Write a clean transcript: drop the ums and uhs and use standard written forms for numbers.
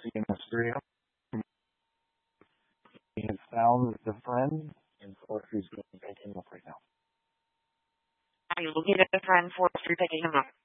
CNS 3. He has found the friend, and Forestry's going to pick him up right now. Are you looking at the friend? Forestry picking him up.